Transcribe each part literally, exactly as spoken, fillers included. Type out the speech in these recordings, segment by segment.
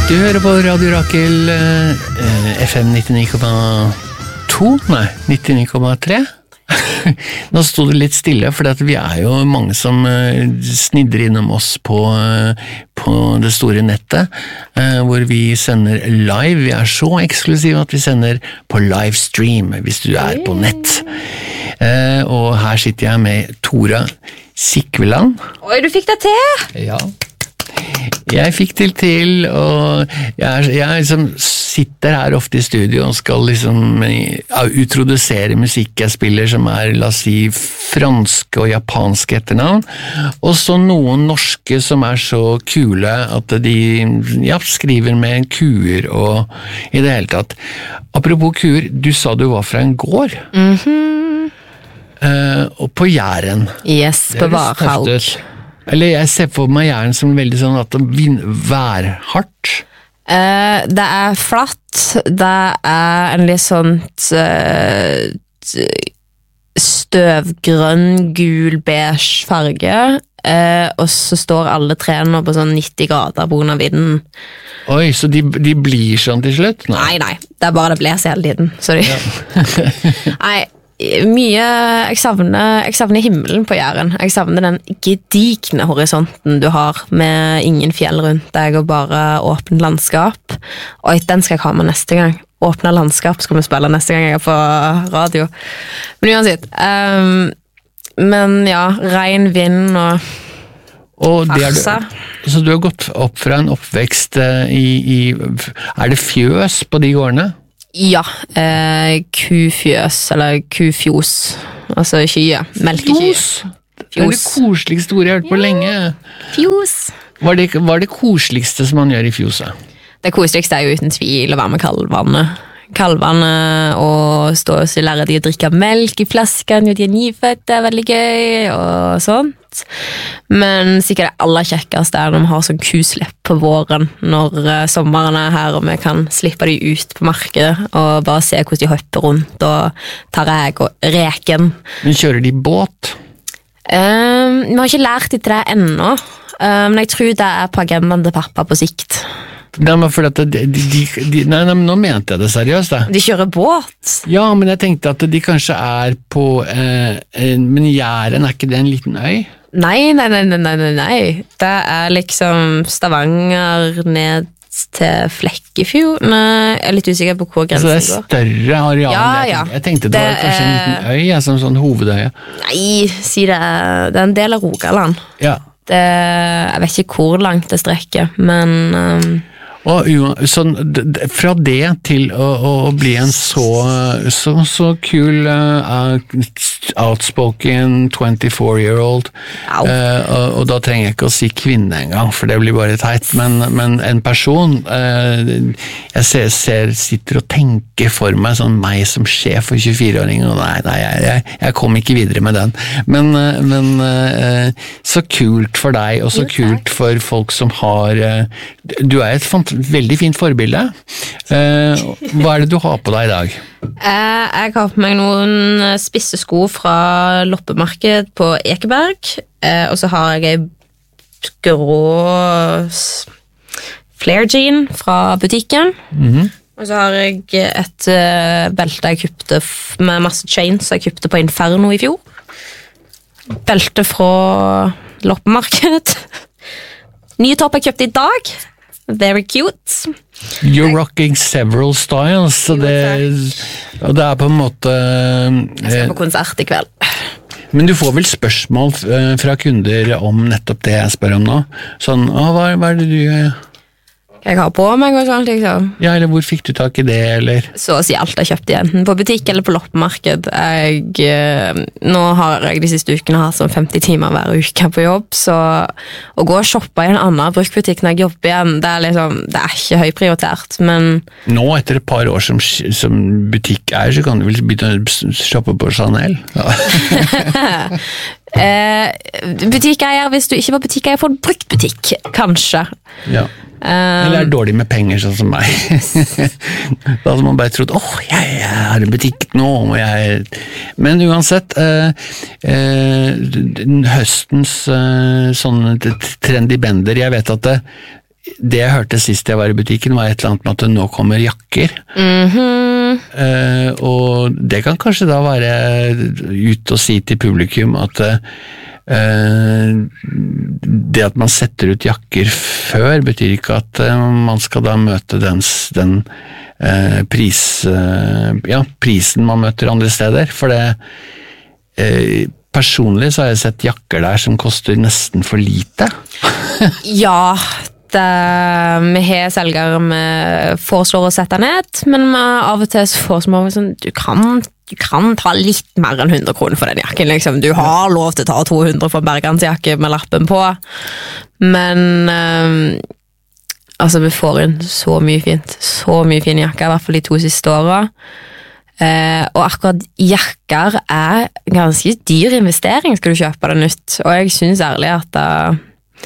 Du hører på Radio Rakel, eh, F M nittini komma to, nei, nittini komma tre. Nå stod det litt stille, for vi er jo mange som eh, snidder innom oss på, eh, på det store nettet, eh, hvor vi sender live. Vi er så eksklusive at vi sender på livestream, hvis du er på nett. Eh, og her sitter jeg med Tora Sikveland. Oi, du fikk det til! Ja. Jeg fikk til til, og jeg, jeg liksom sitter her ofte i studio og skal liksom ja, utrodusere musikk jeg spiller som er, la oss si, franske og japanske etternavn, og så noen norske som er så kule at de ja, skriver med kuer og i det hele tatt. Apropos kuer, du sa du var fra en gård. Mhm. Uh, og på Jæren. Yes, på Varhaug. Eller jeg ser på meg Jæren som veldig sånn at det værhardt. Uh, det er flatt, det er en litt sånn uh, støvgrønn, gul, beige farge, uh, og så står alle trærne på sånn nitti grader på grunn av vinden. Oi, så de, de blir sånn til slutt? Nei, nei, nei. Det er bare det blåser hele tiden. Sorry. Ja. Nei, mye, jeg savner, jeg savner himmelen på Jæren. Jeg savner den gedigne horisonten du har med ingen fjell rundt deg og bare åpent landskap. Og den skal jeg ha med neste gang. Åpne landskap skal vi spille neste gang jeg er på radio. Men uansett. Um, men ja, regn, vind og Og det er du, så du har gått opp fra en oppvekst i, i er det fjøs på de gårdene? Ja, eh, kufjøs, eller kufjos, altså kye, melkekye. Fjos? Det er det koseligste ordet jeg har hørt på lenge. Fjos. Hva er, det, hva er det koseligste som man gjør i fjoset? Det koseligste er jo uten tvil å være med kalvene. Kalvene og stå og så lære de å drikke melk i flasken, og de er nyfødte, er veldig gøy, og sånt. Men sikkert det aller kjekkeste er når vi har sånn kuslipp på våren, når uh, sommeren er her, og vi kan slippe de ut på markedet, og bare se hvordan de hopper rundt, og tar reg og reken. Men kjører de båt? Um, vi har ikke lært de til det ennå, uh, men jeg tror det er på agendaen til pappa på sikt. Nei, men for at de, de, de, nei, nei, nå mente jeg det seriøst da. De kjører båt? Ja, men jeg tenkte at de kanskje er på eh, men Jæren, er ikke det en liten øy? Nei, nei, nei, nei, nei, nei. Det er liksom Stavanger ned til Flekkefjord. Nei, jeg er litt usikker på hvor grensen går. Så det er større areal? Ja, jeg, ja. Jeg tenkte det, det var kanskje en liten øy, ja, som sånn hovedøye. Nei, si det er, det er en del av Rogaland. Ja. Det, jeg vet ikke hvor langt det strekker, men um, Og sånn, fra det til å, å bli en så, så, så kul uh, outspoken twenty-four-year-old, uh, og, og da trenger jeg ikke å si kvinne engang, for det blir bare teit, men, men en person, uh, jeg ser, ser, sitter og tenker for meg, sånn meg som sjef for tjuefire-åring, og nei, nei, jeg, jeg, jeg kom ikke videre med den, men, uh, men uh, så kult for deg, og så kult for folk som har, uh, du er et fantastisk veldig fint forbilde. Eh, hva er det du har på deg i dag? Eh, jeg har på meg noen spisse sko fra loppemarked på Ekeberg, eh, og så har jeg en grå flare jean fra butikken, mm-hmm. og så har jeg et uh, belte jeg kjøpte med masse chains jeg kjøpte på Inferno i fjor. Belte fra loppemarked. Nye topp jeg kjøpte i dag. Very cute. You're rocking several styles, så det, og det er på en måte Jeg skal på konsert i kveld. Men du får vel spørsmål fra kunder om nettopp det jeg spør om nå? Sånn, å, hva, hva er det du gjør? Jeg har på meg og sånt, liksom. Ja, eller hvor fikk du tak i det, eller? Så å si alt jeg kjøpte enten på butikk eller på loppemarked. Jeg, nå har jeg de siste ukene hatt sånn femti timer hver uke på jobb, så å gå og shoppe i en annen bruktbutikk når jeg jobber igjen, det er liksom, det er ikke høyprioritert, men... Nå, etter et par år som, som butikk er, så kan du vel begynne å shoppe på Chanel? Ja. eh, butikkeier, hvis du ikke var butikkeier for en bruktbutikk, kanskje. Ja. Eller er dårlig med penger, sånn som meg. Da hadde man bare trodd, åh, oh, jeg, jeg har en butikk nå, og jeg... Men uansett, eh, eh, høstens eh, sånne trendy bender, jeg vet at det, det jeg hørte sist jeg var i butikken var et eller annet med at det nå kommer jakker. Mhm. Uh, og det kan kanskje da være ut og si til publikum at uh, det at man setter ut jakker før betyr ikke at uh, man skal da møte den, den uh, pris, uh, ja, prisen man møter andre steder, for det uh, personlig så har jeg sett jakker der som koster nesten for lite. Ja, det, vi har selgere vi foreslår å sette ned, men av og til så foreslår vi sånn, du kan, du kan ta litt mer enn hundre kroner for den jakken, liksom. Du har lov til å ta to hundre for en bergansjakke med lappen på, men um, altså vi får inn så mye fint, så mye fine jakker, i hvert fall de to siste årene. Uh, og akkurat jakker er ganske dyr investering skal du kjøpe det nytt, og jeg synes ærlig at uh,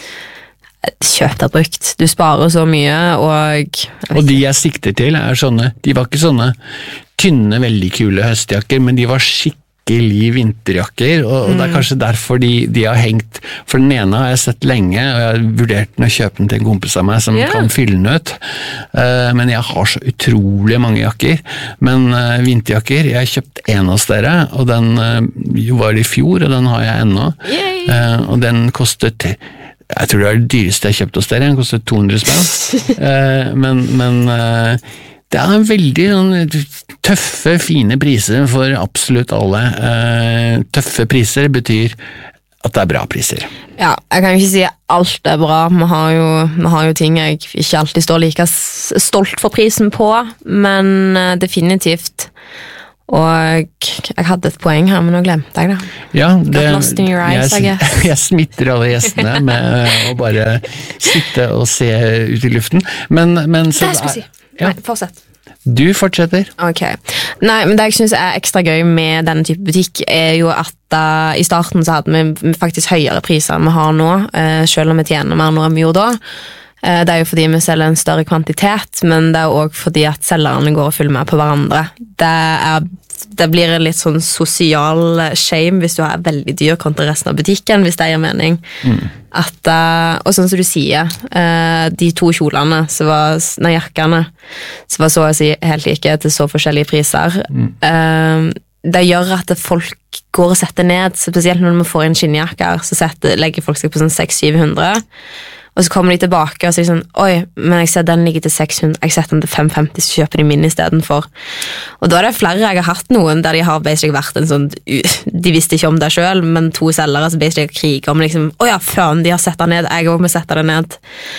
kjøp det brukt, du sparer så mye og og de jeg sikter til er sånne, de var ikke sånne tynne, veldig kule høstjakker, men de var skikkelig vinterjakker, og, og det er kanskje derfor de, de har hengt, for den ene har jeg sett lenge, og jeg har vurdert den å kjøpe den til en kompis av meg som yeah. kan fylle den ut, uh, men jeg har så utrolig mange jakker, men uh, vinterjakker, jeg har kjøpt en hos dere, og den uh, var i fjor, og den har jeg ennå, uh, og den kostet jeg tror det er det dyreste jeg kjøpte hos dere, den kostet to hundre spenn, uh, men, men uh, det er veldig sånn, tøffe, fine priser for absolutt alle. Uh, tøffe priser betyr at det er bra priser. Ja, jeg kan ikke si alt er bra, vi har jo, vi har jo ting jeg ikke alltid står like stolt for prisen på, men uh, definitivt. Og jeg hadde et poeng her, men nå glemte jeg det. Ja, det eyes, jeg, jeg smitter alle gjestene med å bare sitte og se ut i luften. Men, men så, det jeg skulle si. Ja. Nei, fortsett. Du fortsetter. Ok. Nei, men det jeg synes er ekstra gøy med denne type butikk er jo at uh, i starten så hadde vi faktisk høyere priser enn vi har nå, uh, selv om vi tjener mer nå enn vi gjorde da. Uh, det er jo fordi vi selger en større kvantitet, men det er også fordi at selgerne går og følger med på hverandre. Det er det blir en litt sånn sosial shame hvis du har veldig dyr kontra resten av butikken, hvis det gir mening. Mm. At, uh, og sånn som du sier, uh, de to kjolene, så var, nei, jakkene, så var så å si helt like til så forskjellige priser. Mm. Uh, det gjør at folk går og setter ned, spesielt når man får inn skinnjakker, så setter, legger folk seg på sånn seks til syv hundre, og så kommer de tilbake og sier sånn, oi, men jeg ser den ligger til seks hundre, jeg setter den til fem femti, så kjøper de min i stedet for. Og da er det flere jeg har hatt noen, der de har basically vært en sånn, de visste ikke om det selv, men to selgere som basically kriger om liksom, å ja, faen, de har sett den ned, jeg også må sette den ned.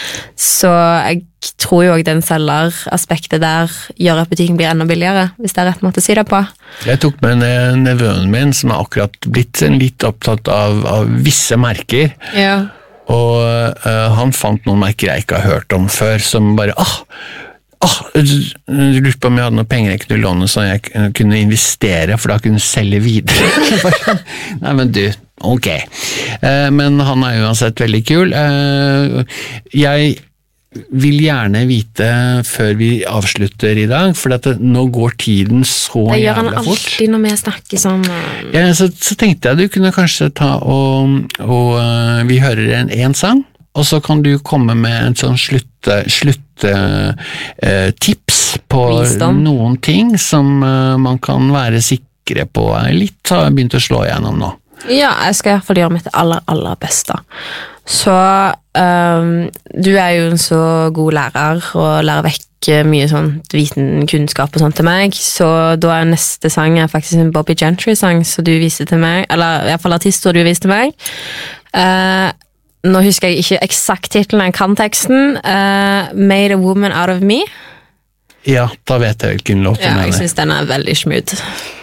Så jeg tror jo også den selgeraspektet der gjør at butikken blir enda billigere, hvis det er rett måte å si det på. Jeg tok med en nevøen min, som er akkurat blitt litt opptatt av, av visse merker, ja. Og uh, han fant noen merker jeg ikke har hørt om før, som bare, ah, ah, du lurte på om jeg hadde noen penger jeg kunne låne, så jeg kunne investere, for da kunne jeg selge videre. Nei, men du, ok. Uh, men han er uansett veldig kul. Uh, jeg vil gjerne vite før vi avslutter i dag, for at det, nå går tiden så jævla fort. Det gjør han alltid når vi snakker sånn. Ja, så, så tenkte jeg du kunne kanskje ta og, og uh, vi hører en, en sang, og så kan du komme med en sånn slutte, slutte uh, tips på Visdom. Noen ting som uh, man kan være sikre på er litt har begynt å slå igjennom nå. Ja, jeg skal i hvert fall gjøre mitt aller, aller beste. Så um, du er jo en så god lærer og lærer vekk mye sånn viten, kunnskap og sånt til meg, så da er neste sang er faktisk en Bobby Gentry-sang som du viser til meg, eller i hvert fall artister du viser til meg. Uh, nå husker jeg ikke eksakt titelen, jeg kan teksten. Uh, Made a Woman Out of Me. Ja, da vet jeg hvilken låt du ja, mener. Jeg synes den er veldig smooth.